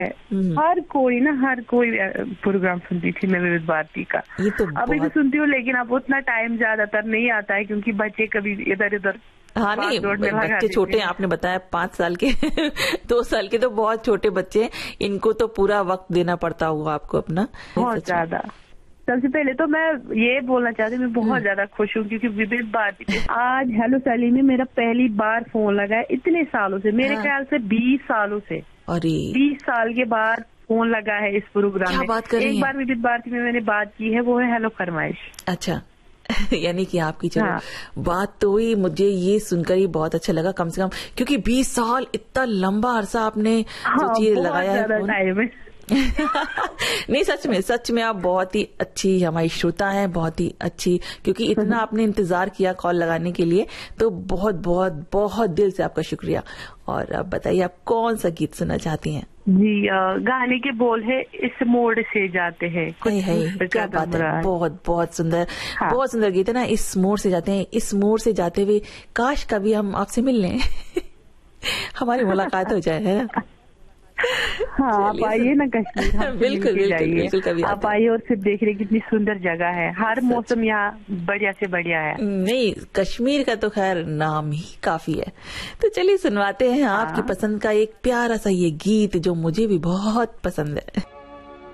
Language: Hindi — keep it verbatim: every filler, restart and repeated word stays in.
हर कोई ना हर कोई प्रोग्राम सुनती थी मैं विविध भारती का। ये तो अभी भी सुनती हूँ, लेकिन अब उतना टाइम ज्यादातर नहीं आता है क्योंकि बच्चे कभी इधर उधर। हाँ नहीं, बच्चे छोटे हैं, आपने बताया पांच साल के दो साल के तो बहुत छोटे बच्चे, इनको तो पूरा वक्त देना पड़ता होगा आपको अपना। बहुत ज्यादा। सबसे पहले तो मैं ये बोलना चाहती हूँ, मैं बहुत ज्यादा खुश हूँ क्योंकि विविध भारती पे आज हेलो सैली में मेरा पहली बार फोन लगा है इतने सालों से, मेरे हाँ। ख्याल से बीस सालों से। अरे बीस साल के बाद फोन लगा है इस प्रोग्राम में। बात कर रही एक हैं? बार विविध भारती में मैंने बात की है, वो है हेलो फरमाइश। अच्छा यानी कि आपकी चलो हाँ। बात तो हुई, मुझे ये सुनकर ही बहुत अच्छा लगा कम से कम, क्योंकि बीस साल इतना लंबा अरसा आपने हाँ, लगाया है फोन। नहीं सच में सच में आप बहुत ही अच्छी हमारी श्रोता हैं, बहुत ही अच्छी, क्योंकि इतना आपने इंतजार किया कॉल लगाने के लिए, तो बहुत बहुत बहुत दिल से आपका शुक्रिया। और अब बताइए आप कौन सा गीत सुनना चाहती हैं? जी गाने के बोल है इस मोड़ से जाते हैं। है, है, क्या बात है, बहुत बहुत सुंदर। हाँ। बहुत सुंदर गीत है ना, इस मोड़ से जाते हैं, इस मोड़ से जाते हुए काश कभी हम आपसे मिल लें हमारी मुलाकात हो जाए, है ना। हाँ आप आइए ना कश्मीर, बिल्कुल बिल्कुल बिल्कुल कभी आप आइए और फिर देख रहे कितनी सुंदर जगह है, हर मौसम यहाँ बढ़िया से बढ़िया है। नहीं कश्मीर का तो खैर नाम ही काफी है। तो चलिए सुनवाते हैं आपकी पसंद का एक प्यारा सा ये गीत जो मुझे भी बहुत पसंद है।